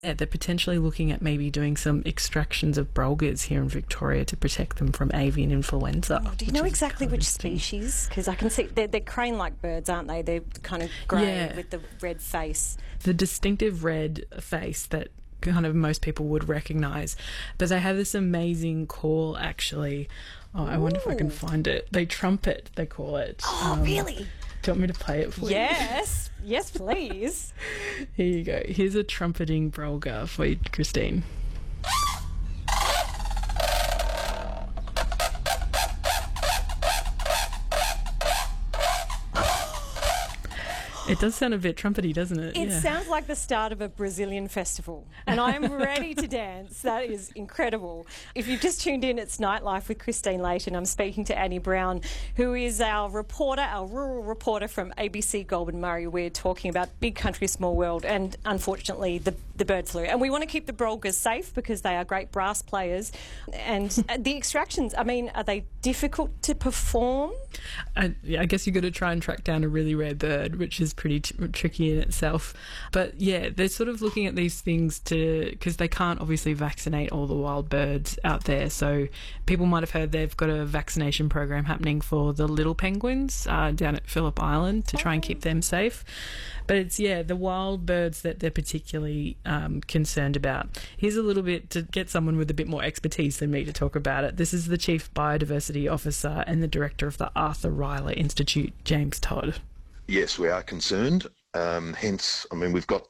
Yeah, they're potentially looking at maybe doing some extractions of brolgas here in Victoria to protect them from avian influenza. Oh, do you know exactly which species? Because I can see they're crane-like birds, aren't they? They're kind of grey with the red face. The distinctive red face that kind of most people would recognise. But they have this amazing call, actually. Oh, I wonder if I can find it. They trumpet, they call it. Oh, really? Do you want me to play it for you? Yes. Yes, please. Here you go. Here's a trumpeting brolga for you, Christine. It does sound a bit trumpety, doesn't it? It sounds like the start of a Brazilian festival, and I'm ready to dance. That is incredible. If you've just tuned in, it's Nightlife with Christine Layton. I'm speaking to Annie Brown, who is our reporter, our rural reporter from ABC Goulburn Murray. We're talking about Big Country, Small World, and unfortunately the bird flu. And we want to keep the brolgas safe because they are great brass players. And the extractions, I mean, are they difficult to perform? I guess you've got to try and track down a really rare bird, which is pretty tricky in itself. But yeah, they're sort of looking at these things because they can't obviously vaccinate all the wild birds out there. So people might have heard they've got a vaccination program happening for the little penguins down at Phillip Island to try and keep them safe. But it's, the wild birds that they're particularly concerned about. Here's a little bit to get someone with a bit more expertise than me to talk about it. This is the Chief Biodiversity Officer and the Director of the Arthur Rylah Institute, James Todd. Yes, we are concerned. Hence, I mean, we've got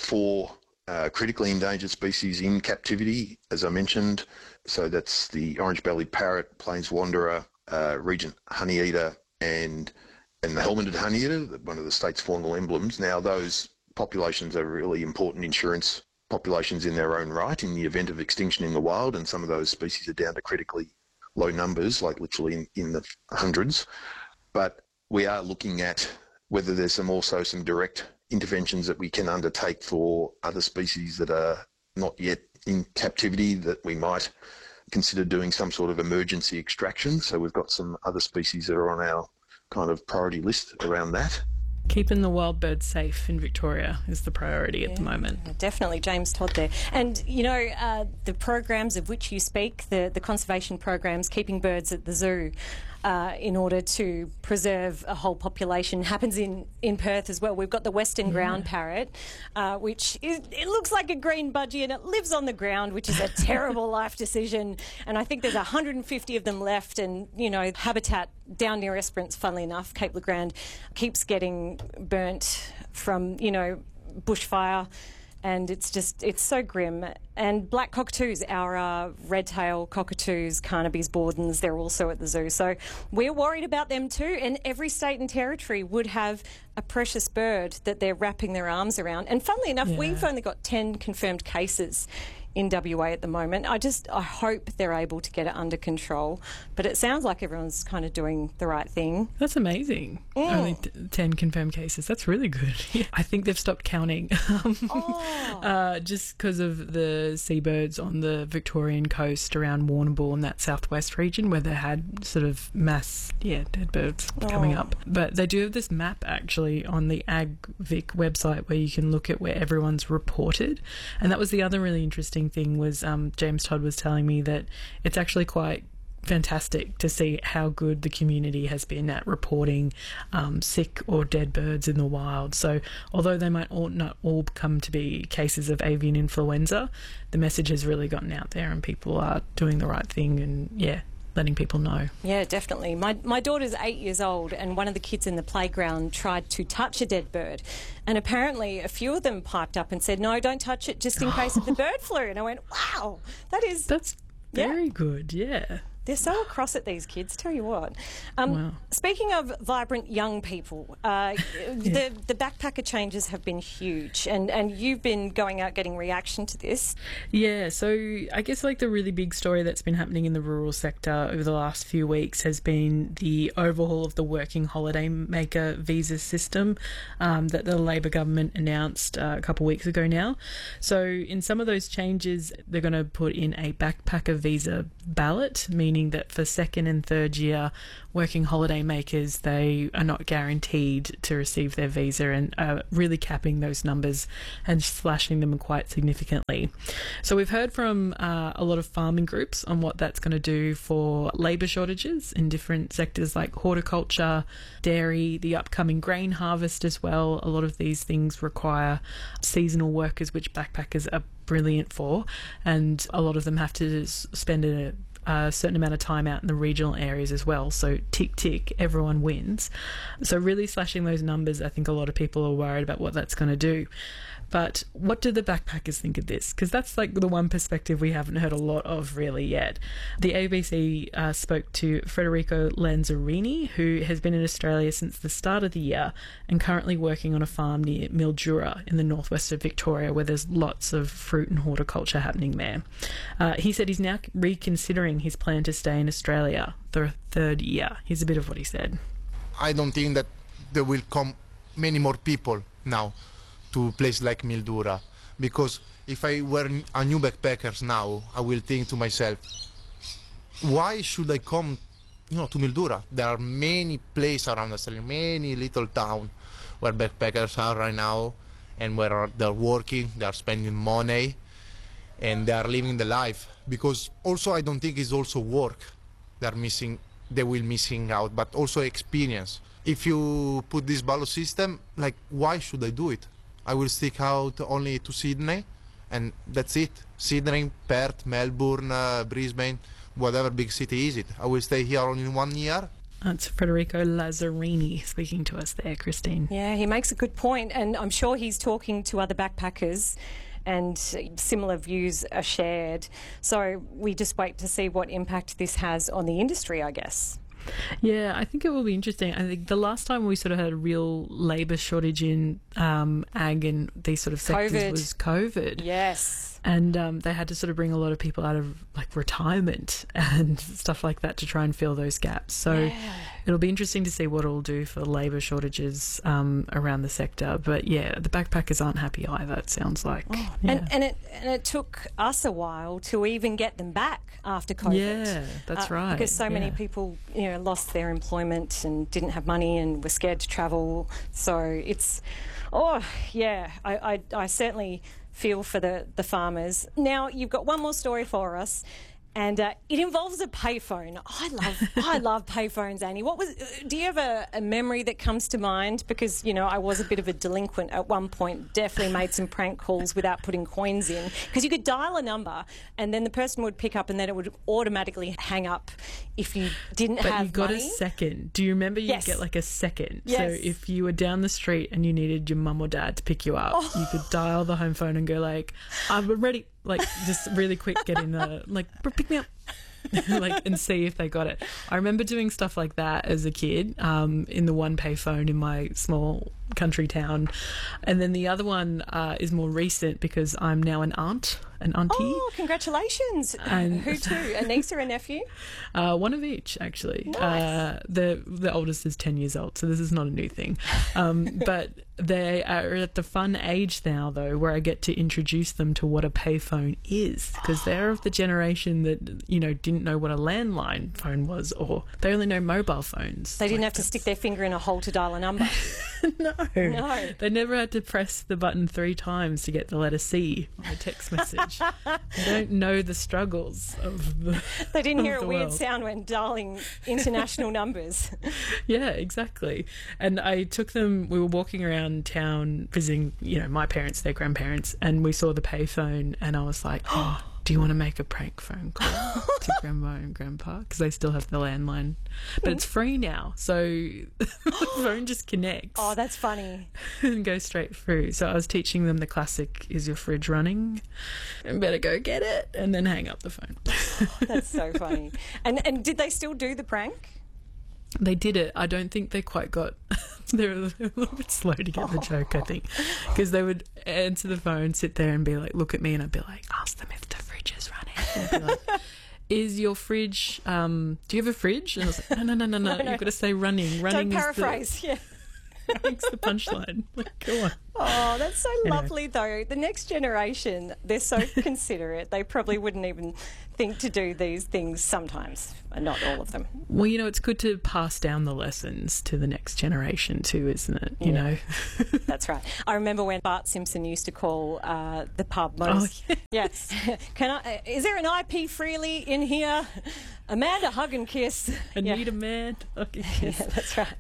4 critically endangered species in captivity, as I mentioned. So that's the orange-bellied parrot, plains wanderer, regent honeyeater, and the helmeted honeyeater, one of the state's faunal emblems. Now, those populations are really important insurance populations in their own right in the event of extinction in the wild, and some of those species are down to critically low numbers, like literally in the hundreds. But we are looking at whether there's also some direct interventions that we can undertake for other species that are not yet in captivity, that we might consider doing some sort of emergency extraction. So we've got some other species that are on our kind of priority list around that. Keeping the wild birds safe in Victoria is the priority at the moment. Definitely, James Todd there. And, you know, the programs of which you speak, the conservation programs, keeping birds at the zoo in order to preserve a whole population, happens in Perth as well. We've got the Western ground parrot, which it looks like a green budgie and it lives on the ground, which is a terrible life decision. And I think there's 150 of them left, and, you know, habitat down near Esperance, funnily enough, Cape Le Grand, keeps getting burnt from, you know, bushfire, and it's so grim. And black cockatoos, our red-tail cockatoos, Carnaby's Bordens, they're also at the zoo. So we're worried about them too, and every state and territory would have a precious bird that they're wrapping their arms around. And funnily enough, we've only got 10 confirmed cases in WA at the moment. I hope they're able to get it under control, but it sounds like everyone's kind of doing the right thing. That's amazing. Only 10 confirmed cases. That's really good. I think they've stopped counting just because of the seabirds on the Victorian coast around Warrnambool and that southwest region where they had sort of mass dead birds coming up. But they do have this map actually on the AgVic website where you can look at where everyone's reported, and that was the other really interesting thing was James Todd was telling me that it's actually quite fantastic to see how good the community has been at reporting sick or dead birds in the wild. So although they might not all come to be cases of avian influenza, the message has really gotten out there and people are doing the right thing and letting people know. Yeah, definitely. My daughter's 8 years old, and one of the kids in the playground tried to touch a dead bird, and apparently a few of them piped up and said, "No, don't touch it, just in case of the bird flu." And I went, "Wow, that's very good." Yeah. They're so across it, these kids, tell you what. Speaking of vibrant young people, the backpacker changes have been huge, and you've been going out getting reaction to this. Yeah, so I guess like the really big story that's been happening in the rural sector over the last few weeks has been the overhaul of the working holiday maker visa system that the Labor government announced a couple of weeks ago now. So in some of those changes, they're going to put in a backpacker visa ballot, meaning meaning that for second and third year working holiday makers, they are not guaranteed to receive their visa, and are really capping those numbers and slashing them quite significantly. So we've heard from a lot of farming groups on what that's going to do for labour shortages in different sectors like horticulture, dairy, the upcoming grain harvest as well. A lot of these things require seasonal workers, which backpackers are brilliant for, and a lot of them have to spend a certain amount of time out in the regional areas as well. So tick tick, everyone wins. So really slashing those numbers, I think a lot of people are worried about what that's going to do. But what do the backpackers think of this? Because that's like the one perspective we haven't heard a lot of really yet. The ABC spoke to Federico Lanzarini, who has been in Australia since the start of the year and currently working on a farm near Mildura in the northwest of Victoria, where there's lots of fruit and horticulture happening there. He said he's now reconsidering his plan to stay in Australia the third year. Here's a bit of what he said. I don't think that there will come many more people now to a place like Mildura, because if I were a new backpackers now, I will think to myself, why should I come, to Mildura? There are many places around Australia, many little towns where backpackers are right now, and where they're working, they're spending money, and they are living the life. Because also I don't think it's also work they will missing out, but also experience. If you put this ballot system, like, why should I do it? I will stick out only to Sydney, and that's it. Sydney, Perth, Melbourne, Brisbane, whatever big city is it. I will stay here only 1 year. That's Federico Lazzarini speaking to us there, Christine. Yeah, he makes a good point, and I'm sure he's talking to other backpackers and similar views are shared. So we just wait to see what impact this has on the industry, I guess. Yeah, I think it will be interesting. I think the last time we sort of had a real labour shortage in ag and these sort of sectors was COVID. Yes. And they had to sort of bring a lot of people out of like retirement and stuff like that to try and fill those gaps. So it'll be interesting to see what it'll do for labour shortages around the sector. But yeah, the backpackers aren't happy either, it sounds like. Oh. Yeah. And it took us a while to even get them back after COVID. Yeah, that's right. Because so many people, lost their employment and didn't have money and were scared to travel. So it's, I certainly feel for the farmers. Now, you've got one more story for us, and it involves a payphone. I love payphones, Annie. Do you have a memory that comes to mind? Because, I was a bit of a delinquent at one point, definitely made some prank calls without putting coins in, because you could dial a number and then the person would pick up and then it would automatically hang up if you didn't have money. But you got a second. Do you remember you'd get like a second? Yes. So if you were down the street and you needed your mum or dad to pick you up, you could dial the home phone and go like, I'm ready. Like, just really quick, get in the, pick me up. And see if they got it. I remember doing stuff like that as a kid in the one payphone in my small country town. And then the other one is more recent because I'm now an auntie. Oh, congratulations. And who to? A niece or a nephew? One of each, actually. Nice. The oldest is 10 years old, so this is not a new thing. But they are at the fun age now, though, where I get to introduce them to what a payphone is, because they're of the generation that, didn't know what a landline phone was, or they only know mobile phones. They didn't have to stick their finger in a hole to dial a number. No. They never had to press the button 3 times to get the letter C on a text message. They don't know the struggles of the They didn't hear a world. weird sound when dialing international numbers. Yeah, exactly. And I took them, we were walking around town visiting, my parents, their grandparents, and we saw the payphone and I was like, do you want to make a prank phone call to Grandma and Grandpa? Because they still have the landline. But it's free now, so the phone just connects. Oh, that's funny. And goes straight through. So I was teaching them the classic, is your fridge running? And better go get it, and then hang up the phone. That's so funny. And did they still do the prank? They did it. I don't think they quite got... They're a little bit slow to get the joke, I think. Because they would answer the phone, sit there and be like, look at me, and I'd be like, ask them if the fridge is running. And I'd be like, is your fridge... do you have a fridge? And I was like, no. You've got to say running. Running don't paraphrase, running's the punchline. Like, go on. Oh, that's so lovely, though. The next generation, they're so considerate. They probably wouldn't even think to do these things sometimes, not all of them. Well, it's good to pass down the lessons to the next generation too, isn't it? You know? That's right. I remember when Bart Simpson used to call the pub. Yes. Is there an IP Freely in here? Amanda, hug and kiss. I need a man, hug and kiss. Yeah, that's right.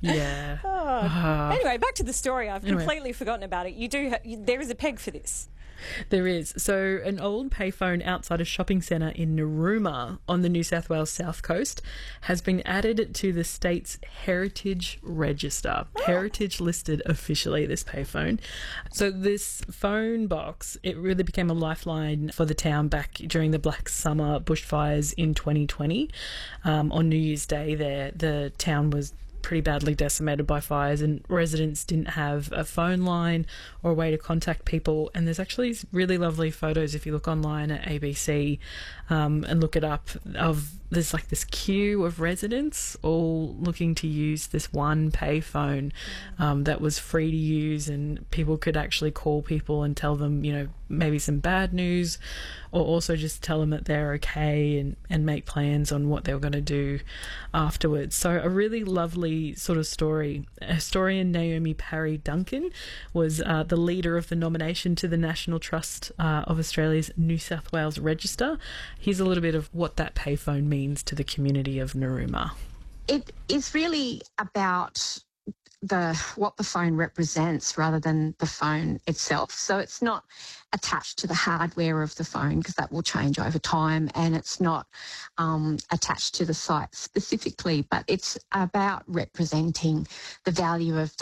Yeah. Anyway, back to the story. I've completely forgotten about it. There is a peg for this. There is. So an old payphone outside a shopping centre in Narooma on the New South Wales South Coast has been added to the state's Heritage Register. Heritage listed officially this payphone. So this phone box, it really became a lifeline for the town back during the Black Summer bushfires in 2020. On New Year's Day there, the town was pretty badly decimated by fires and residents didn't have a phone line or a way to contact people. And there's actually really lovely photos if you look online at ABC and look it up of there's like this queue of residents all looking to use this one payphone that was free to use, and people could actually call people and tell them, maybe some bad news, or also just tell them that they're okay and make plans on what they were going to do afterwards. So a really lovely sort of story. Historian Naomi Parry Duncan was the leader of the nomination to the National Trust of Australia's New South Wales Register. Here's a little bit of what that payphone means to the community of Narooma. It is really about what the phone represents rather than the phone itself. So it's not attached to the hardware of the phone, because that will change over time, and it's not attached to the site specifically, but it's about representing the value of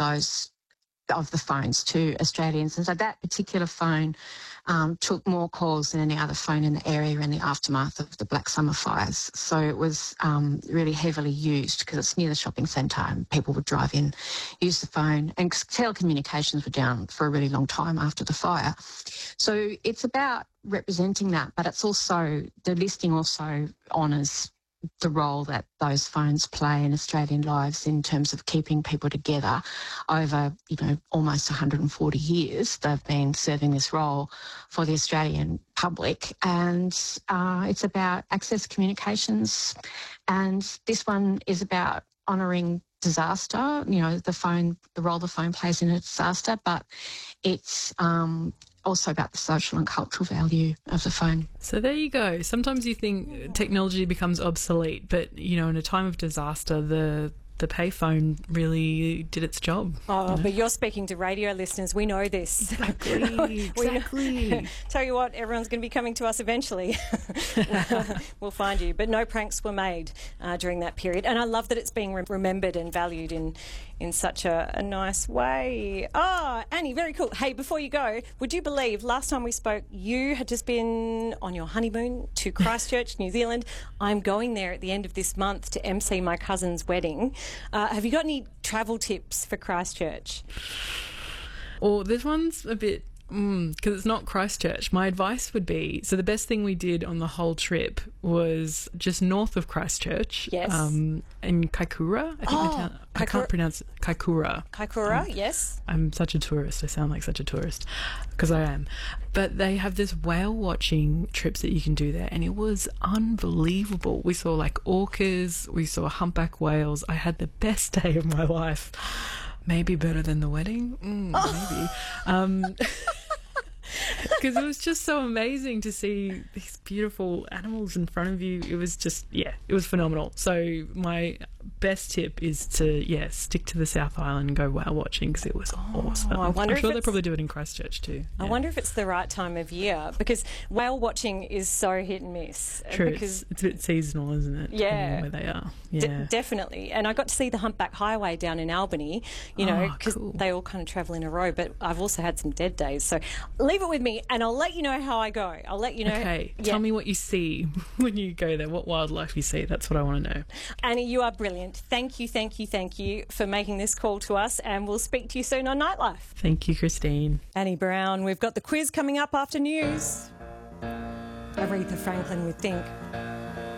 the phones to Australians. And so that particular phone took more calls than any other phone in the area in the aftermath of the Black Summer fires. So it was really heavily used because it's near the shopping centre and people would drive in, use the phone, and telecommunications were down for a really long time after the fire. So it's about representing that, but it's also, the listing also honours the role that those phones play in Australian lives in terms of keeping people together over, almost 140 years. They've been serving this role for the Australian public, and it's about access communications. And this one is about honouring disaster, the role the phone plays in a disaster, but it's also about the social and cultural value of the phone. So there you go. Sometimes you think technology becomes obsolete, but, in a time of disaster, the payphone really did its job. Oh, but you're speaking to radio listeners. We know this. Exactly. Tell you what, everyone's going to be coming to us eventually. We'll find you. But no pranks were made during that period. And I love that it's being remembered and valued in such a nice way. Annie, very cool. Hey, before you go, would you believe last time we spoke, you had just been on your honeymoon to Christchurch, New Zealand. I'm going there at the end of this month to MC my cousin's wedding. Have you got any travel tips for Christchurch? Well, this one's a bit... because it's not Christchurch. My advice would be, so the best thing we did on the whole trip was just north of Christchurch. Yes. In Kaikoura. I can't pronounce it. Kaikoura. Kaikoura, yes. I'm such a tourist. I sound like such a tourist because I am. But they have this whale watching trips that you can do there, and it was unbelievable. We saw like orcas, we saw humpback whales. I had the best day of my life. Maybe better than the wedding. Maybe. Because it was just so amazing to see these beautiful animals in front of you. It was just, it was phenomenal. So my best tip is to, stick to the South Island and go whale watching, because it was awesome. I'm sure they probably do it in Christchurch too. I wonder if it's the right time of year, because whale watching is so hit and miss. True, because it's a bit seasonal, isn't it? Yeah. Where they are. Yeah. Definitely. And I got to see the Humpback Highway down in Albany, because cool. They all kind of travel in a row, but I've also had some dead days. So leave it with me and I'll let you know how I go. I'll let you know. Okay, tell me what you see when you go there, what wildlife you see. That's what I want to know. Annie, you are brilliant. Thank you for making this call to us, and we'll speak to you soon on Nightlife. Thank you, Christine. Annie Brown, we've got the quiz coming up after news. Aretha Franklin would think.